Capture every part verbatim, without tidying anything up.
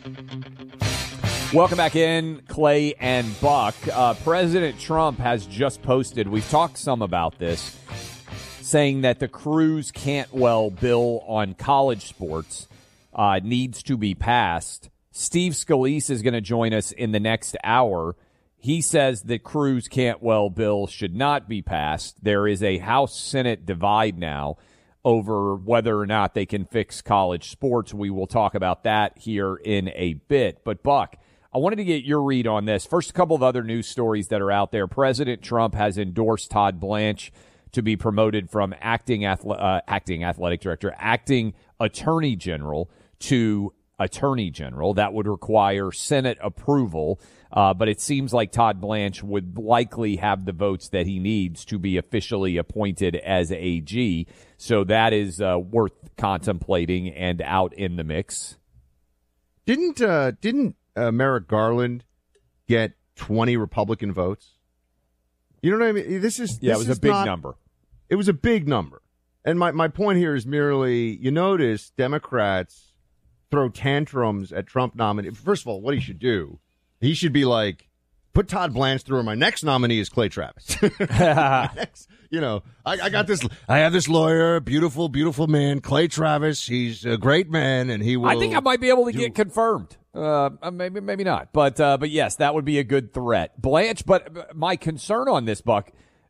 Welcome back in, Clay and Buck. Uh, President Trump has just posted, we've talked some about this, saying that the Cruz Cantwell bill on college sports uh, needs to be passed. Steve Scalise is going to join us in the next hour. He says the Cruz Cantwell bill should not be passed. There is a House-Senate divide now over whether or not they can fix college sports. We will talk about that here in a bit. But, Buck, I wanted to get your read on this. First, a couple of other news stories that are out there. President Trump has endorsed Todd Blanche to be promoted from acting athle- uh, acting athletic director, acting attorney general to attorney general. That would require Senate approval, uh, but it seems like Todd Blanche would likely have the votes that he needs to be officially appointed as A G. So that is uh, worth contemplating and out in the mix. Didn't uh, didn't uh, Merrick Garland get twenty Republican votes? You know what I mean? This is yeah, this it was is a big not, number. It was a big number. And my, my point here is merely, you notice Democrats throw tantrums at Trump nominee. First of all, what he should do, he should be like, put Todd Blanche through, and my next nominee is Clay Travis. next, you know, I, I got this. I have this lawyer, beautiful, beautiful man, Clay Travis. He's a great man, and he will. I think I might be able to do, get confirmed. Uh, maybe, maybe not. But, uh, but yes, that would be a good threat. Blanche, but my concern on this, Buck,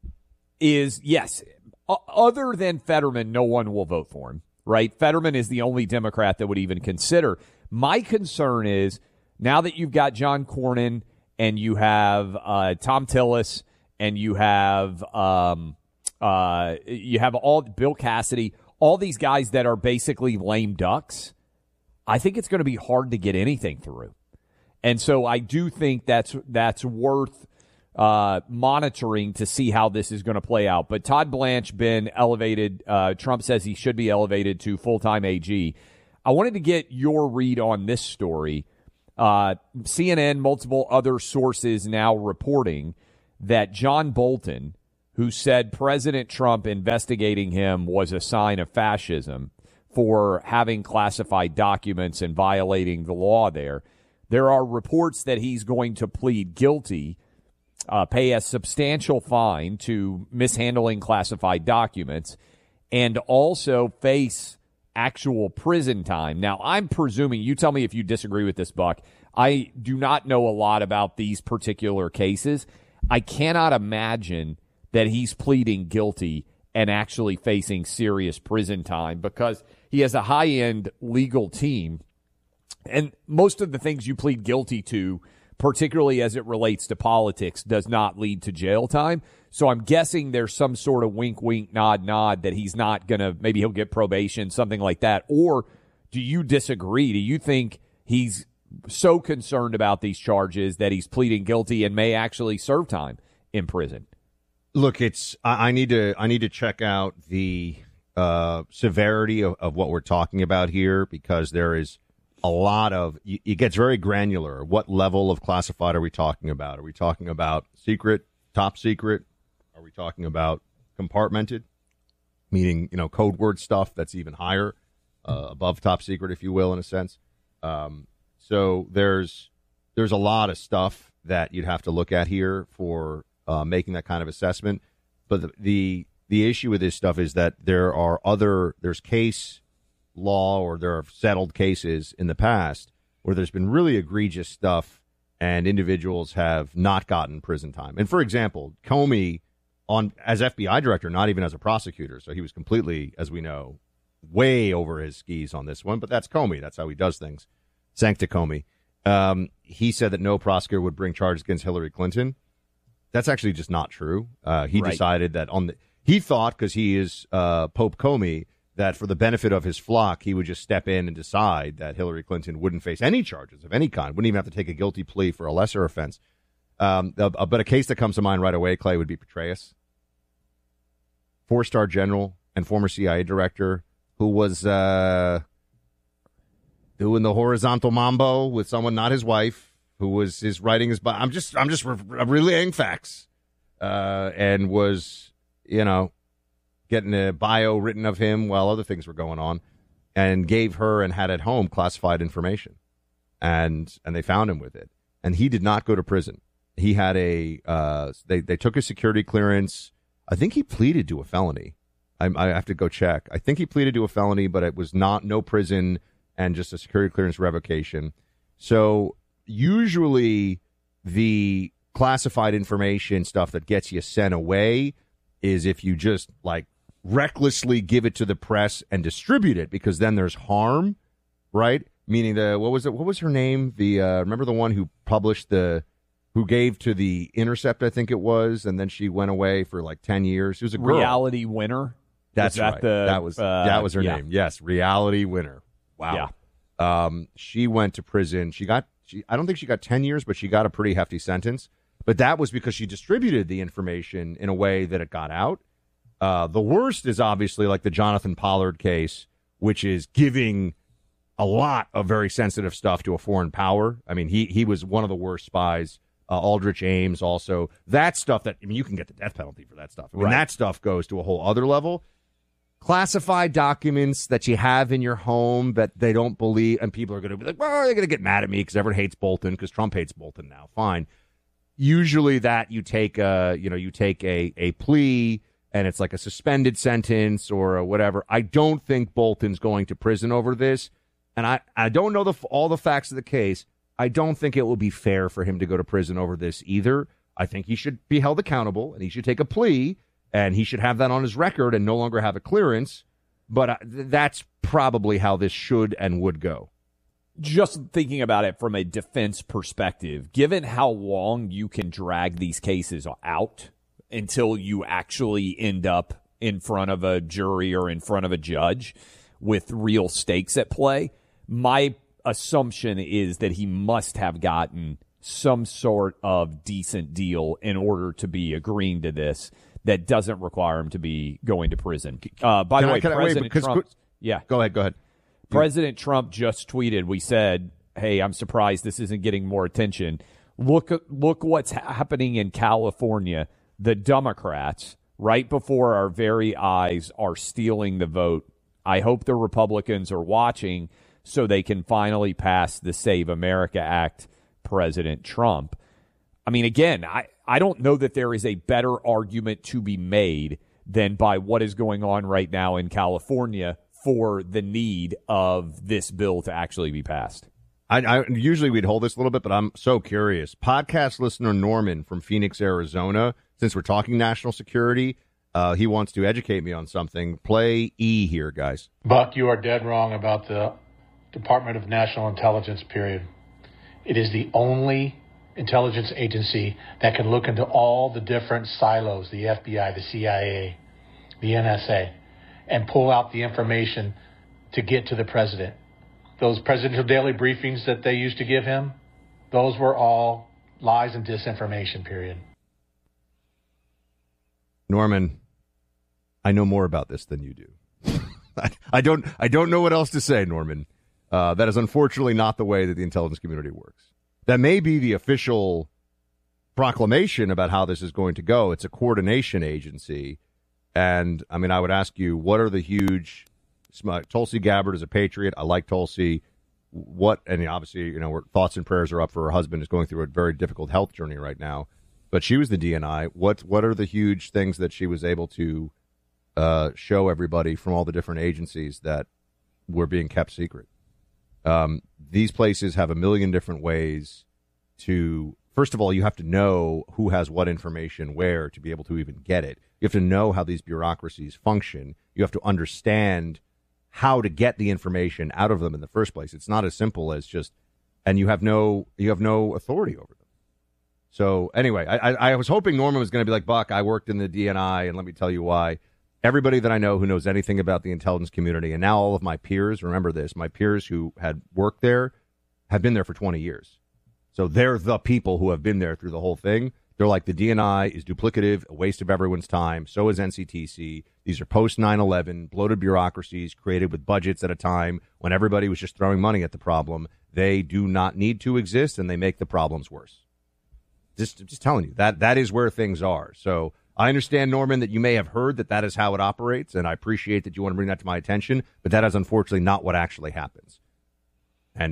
is yes, other than Fetterman, no one will vote for him. Right? Fetterman is the only Democrat that would even consider. My concern is now that you've got John Cornyn and you have uh, Tom Tillis and you have um, uh, you have all Bill Cassidy, all these guys that are basically lame ducks, I think it's going to be hard to get anything through. And so I do think that's that's worth Uh, monitoring to see how this is going to play out. But Todd Blanche been elevated. Uh, Trump says he should be elevated to full-time A G. I wanted to get your read on this story. Uh, C N N, multiple other sources now reporting that John Bolton, who said President Trump investigating him was a sign of fascism for having classified documents and violating the law there, there are reports that he's going to plead guilty, Uh, pay a substantial fine to mishandling classified documents, and also face actual prison time. Now, I'm presuming, you tell me if you disagree with this, Buck, I do not know a lot about these particular cases. I cannot imagine that he's pleading guilty and actually facing serious prison time because he has a high-end legal team, and most of the things you plead guilty to, particularly as it relates to politics, does not lead to jail time. So I'm guessing there's some sort of wink, wink, nod, nod that he's not going to, maybe he'll get probation, something like that. Or do you disagree? Do you think he's so concerned about these charges that he's pleading guilty and may actually serve time in prison? Look, it's I, I need to I need to check out the uh, severity of, of what we're talking about here, because there is a lot of, it gets very granular. What level of classified are we talking about? Are we talking about secret, top secret? Are we talking about compartmented, meaning, you know, code word stuff that's even higher, uh, above top secret, if you will, in a sense? Um, so there's there's a lot of stuff that you'd have to look at here for uh, making that kind of assessment. But the, the the issue with this stuff is that there are other, there's case law, or there are settled cases in the past where there's been really egregious stuff and individuals have not gotten prison time. And for example, Comey, on as F B I director, not even as a prosecutor, so he was completely, as we know, way over his skis on this one, but that's Comey. That's how he does things. Sancta Comey. Um, he said that no prosecutor would bring charges against Hillary Clinton. That's actually just not true. Uh, he right. decided that on the, he thought, because he is uh, Pope Comey, that for the benefit of his flock, he would just step in and decide that Hillary Clinton wouldn't face any charges of any kind, wouldn't even have to take a guilty plea for a lesser offense. Um, uh, but a case that comes to mind right away, Clay, would be Petraeus, four-star general and former C I A director who was uh, doing the horizontal mambo with someone not his wife, who was his writing his. I'm just I'm just re- relaying facts, uh, and was you know. getting a bio written of him while other things were going on, and gave her and had at home classified information. and and they found him with it. And he did not go to prison. He had a uh, they they took his security clearance. I think he pleaded to a felony. I, I have to go check. I think he pleaded to a felony, but it was not no prison and just a security clearance revocation. So usually the classified information stuff that gets you sent away is if you just like recklessly give it to the press and distribute it, because then there's harm, right? Meaning the what was it? What was her name? The uh, remember the one who published the who gave to the Intercept, I think it was, and then she went away for like ten years. She was a girl. Reality Winner. That's that right. The, that was uh, that was her yeah. name. Yes, Reality Winner. Wow. Yeah. Um, she went to prison. She got. She. I don't think she got ten years, but she got a pretty hefty sentence. But that was because she distributed the information in a way that it got out. Uh, the worst is obviously like the Jonathan Pollard case, which is giving a lot of very sensitive stuff to a foreign power. I mean, he he was one of the worst spies. Uh, Aldrich Ames also. That stuff that, I mean, you can get the death penalty for that stuff. I mean, right. That stuff goes to a whole other level. Classified documents that you have in your home that they don't believe, and people are going to be like, well, they're going to get mad at me because everyone hates Bolton because Trump hates Bolton now. Fine. Usually that you take a, you know, you take a, a plea and it's like a suspended sentence or a whatever. I don't think Bolton's going to prison over this. And I, I don't know the all the facts of the case. I don't think it will be fair for him to go to prison over this either. I think he should be held accountable and he should take a plea and he should have that on his record and no longer have a clearance. But uh, that's probably how this should and would go. Just thinking about it from a defense perspective, given how long you can drag these cases out until you actually end up in front of a jury or in front of a judge with real stakes at play, my assumption is that he must have gotten some sort of decent deal in order to be agreeing to this that doesn't require him to be going to prison. Uh, by can the I, way, can President I, wait, because, Trump... Yeah. Go ahead, go ahead. President Trump just tweeted, we said, hey, I'm surprised this isn't getting more attention. Look, look what's ha- happening in California. The Democrats, right before our very eyes, are stealing the vote. I hope the Republicans are watching so they can finally pass the Save America Act, President Trump. I mean, again, I, I don't know that there is a better argument to be made than by what is going on right now in California for the need of this bill to actually be passed. I, I usually we'd hold this a little bit, but I'm so curious. Podcast listener Norman from Phoenix, Arizona, since we're talking national security, uh, he wants to educate me on something. Play E here, guys. Buck, you are dead wrong about the Department of National Intelligence, period. It is the only intelligence agency that can look into all the different silos, the F B I, the C I A, the N S A, and pull out the information to get to the president. Those presidential daily briefings that they used to give him, those were all lies and disinformation, period. Norman, I know more about this than you do. I, I don't I don't know what else to say, Norman. Uh, that is unfortunately not the way that the intelligence community works. That may be the official proclamation about how this is going to go. It's a coordination agency. And, I mean, I would ask you, what are the huge... Tulsi Gabbard is a patriot. I like Tulsi. What, and obviously, you know, thoughts and prayers are up for her husband, who's going through a very difficult health journey right now. But she was the D N I. What what are the huge things that she was able to uh, show everybody from all the different agencies that were being kept secret? Um, these places have a million different ways to, first of all, you have to know who has what information where to be able to even get it. You have to know how these bureaucracies function. You have to understand how to get the information out of them in the first place. It's not as simple as just, and you have no, you have no authority over them. So anyway, I, I, I was hoping Norman was going to be like, Buck, I worked in the D N I, and let me tell you why. Everybody that I know who knows anything about the intelligence community, and now all of my peers, remember this, my peers who had worked there have been there for twenty years. So they're the people who have been there through the whole thing. They're like, the D N I is duplicative, a waste of everyone's time. So is N C T C. These are post nine eleven bloated bureaucracies created with budgets at a time when everybody was just throwing money at the problem. They do not need to exist, and they make the problems worse. Just, just telling you, that that is where things are. So I understand, Norman, that you may have heard that that is how it operates, and I appreciate that you want to bring that to my attention, but that is unfortunately not what actually happens. And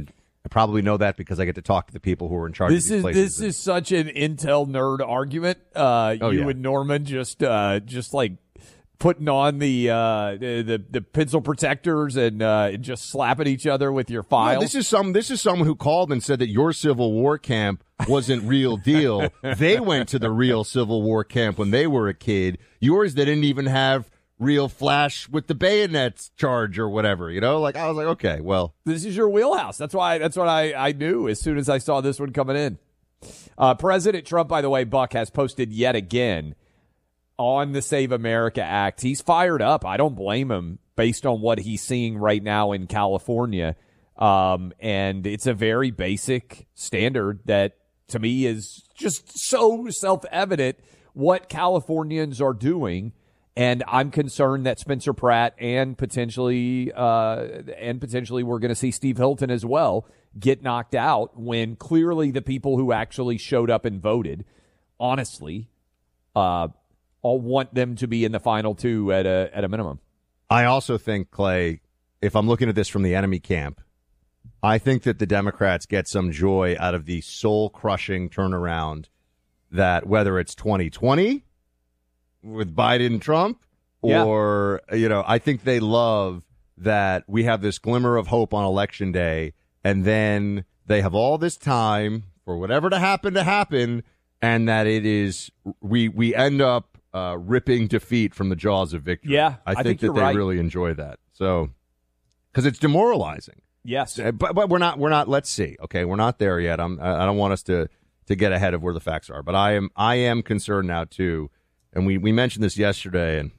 I probably know that because I get to talk to the people who are in charge this of these is places. This is such an Intel nerd argument. Uh, oh, you yeah. and Norman just uh, just like putting on the uh, the, the pencil protectors and uh, just slapping each other with your files. No, this is some. This is someone who called and said that your Civil War camp wasn't real deal. They went to the real Civil War camp when they were a kid. Yours, they didn't even have real flash with the bayonets charge or whatever. You know, like I was like, okay, well, this is your wheelhouse. That's why. That's what I, I knew as soon as I saw this one coming in. Uh, President Trump, by the way, Buck has posted yet again on the Save America Act. He's fired up. I don't blame him based on what he's seeing right now in California. Um, and it's a very basic standard that to me is just so self-evident what Californians are doing. And I'm concerned that Spencer Pratt and potentially, uh, and potentially we're going to see Steve Hilton as well get knocked out when clearly the people who actually showed up and voted, honestly, uh, I'll want them to be in the final two at a at a minimum. I also think, Clay, if I'm looking at this from the enemy camp, I think that the Democrats get some joy out of the soul-crushing turnaround that whether it's twenty twenty with Biden and Trump or, yeah. you know, I think they love that we have this glimmer of hope on Election Day and then they have all this time for whatever to happen to happen and that it is we we end up Uh, ripping defeat from the jaws of victory. Yeah, I think, I think that you're they right. really enjoy that. So, because it's demoralizing. Yes, but but we're not we're not. Let's see. Okay, we're not there yet. I'm. I don't want us to to get ahead of where the facts are. But I am. I am concerned now too. And we we mentioned this yesterday, and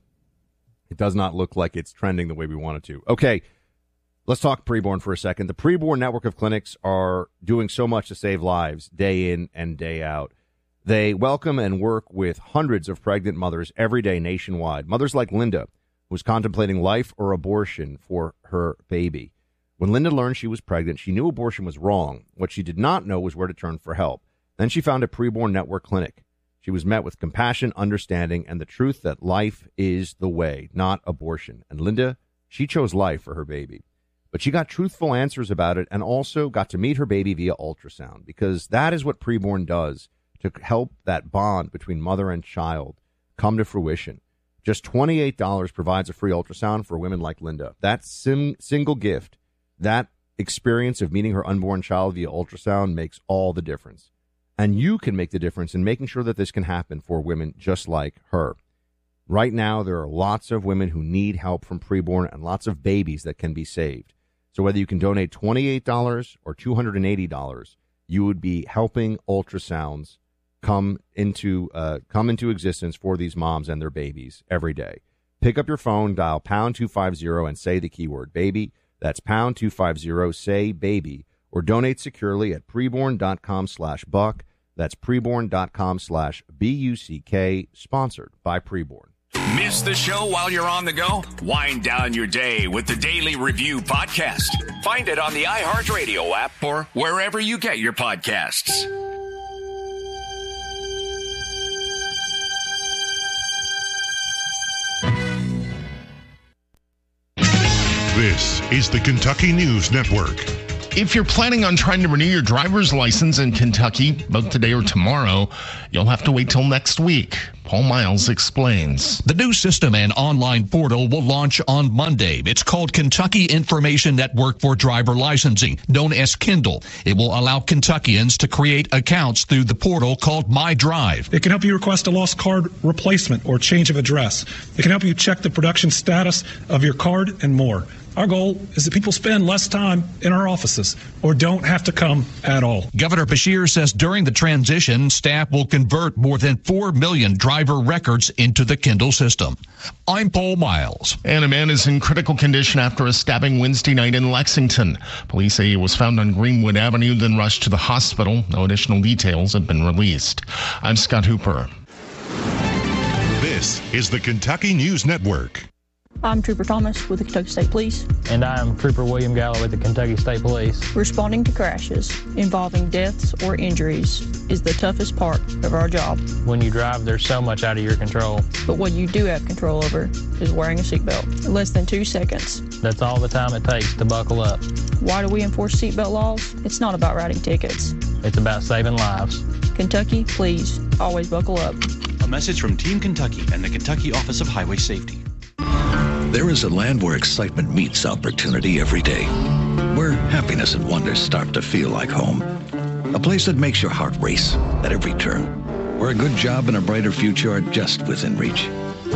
it does not look like it's trending the way we want it to. Okay, let's talk preborn for a second. The preborn network of clinics are doing so much to save lives day in and day out. They welcome and work with hundreds of pregnant mothers every day nationwide. Mothers like Linda, who was contemplating life or abortion for her baby. When Linda learned she was pregnant, she knew abortion was wrong. What she did not know was where to turn for help. Then she found a preborn network clinic. She was met with compassion, understanding, and the truth that life is the way, not abortion. And Linda, she chose life for her baby. But she got truthful answers about it and also got to meet her baby via ultrasound, because that is what preborn does to help that bond between mother and child come to fruition. Just twenty-eight dollars provides a free ultrasound for women like Linda. That sim- single gift, that experience of meeting her unborn child via ultrasound makes all the difference. And you can make the difference in making sure that this can happen for women just like her. Right now, there are lots of women who need help from preborn and lots of babies that can be saved. So whether you can donate twenty-eight dollars or two hundred eighty dollars, you would be helping ultrasounds come into uh, come into existence for these moms and their babies every day. Pick up your phone, dial pound two fifty, and say the keyword baby. That's pound two fifty, say baby, or donate securely at preborn.com slash buck. That's preborn.com slash B U C K, sponsored by Preborn. Miss the show while you're on the go? Wind down your day with the Daily Review Podcast. Find it on the iHeartRadio app or wherever you get your podcasts. This is the Kentucky News Network. If you're planning on trying to renew your driver's license in Kentucky, both today or tomorrow, you'll have to wait till next week. Paul Miles explains. The new system and online portal will launch on Monday. It's called Kentucky Information Network for Driver Licensing, known as Kindle. It will allow Kentuckians to create accounts through the portal called MyDrive. It can help you request a lost card replacement or change of address. It can help you check the production status of your card and more. Our goal is that people spend less time in our offices or don't have to come at all. Governor Beshear says during the transition, staff will convert more than four million driver records into the Kindle system. I'm Paul Miles. And a man is in critical condition after a stabbing Wednesday night in Lexington. Police say he was found on Greenwood Avenue, then rushed to the hospital. No additional details have been released. I'm Scott Hooper. This is the Kentucky News Network. I'm Trooper Thomas with the Kentucky State Police. And I am Trooper William Gallo with the Kentucky State Police. Responding to crashes involving deaths or injuries is the toughest part of our job. When you drive, there's so much out of your control. But what you do have control over is wearing a seatbelt. Less than two seconds. That's all the time it takes to buckle up. Why do we enforce seatbelt laws? It's not about writing tickets. It's about saving lives. Kentucky, please, always buckle up. A message from Team Kentucky and the Kentucky Office of Highway Safety. There is a land where excitement meets opportunity every day, where happiness and wonder start to feel like home. A place that makes your heart race at every turn, where a good job and a brighter future are just within reach.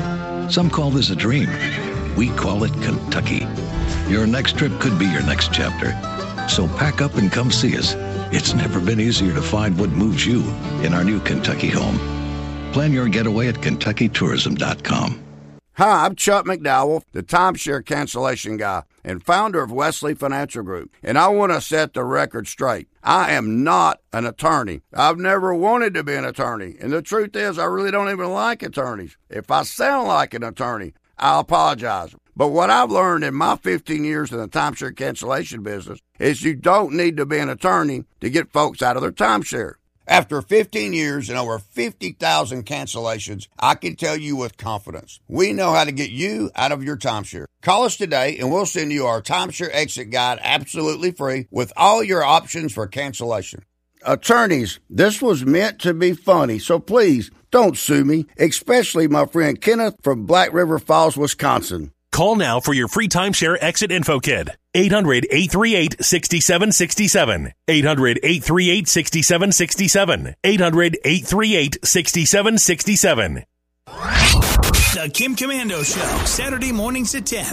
Some call this a dream. We call it Kentucky. Your next trip could be your next chapter. So pack up and come see us. It's never been easier to find what moves you in our new Kentucky home. Plan your getaway at kentucky tourism dot com. Hi, I'm Chuck McDowell, the timeshare cancellation guy and founder of Wesley Financial Group, and I want to set the record straight. I am not an attorney. I've never wanted to be an attorney, and the truth is I really don't even like attorneys. If I sound like an attorney, I apologize. But what I've learned in my fifteen years in the timeshare cancellation business is you don't need to be an attorney to get folks out of their timeshare. After fifteen years and over fifty thousand cancellations, I can tell you with confidence, we know how to get you out of your timeshare. Call us today and we'll send you our timeshare exit guide absolutely free with all your options for cancellation. Attorneys, this was meant to be funny, so please don't sue me, especially my friend Kenneth from Black River Falls, Wisconsin. Call now for your free timeshare exit info kit. eight hundred, eight three eight, six seven six seven. eight hundred, eight three eight, six seven six seven. eight hundred, eight three eight, six seven six seven. The Kim Komando Show, Saturday mornings at ten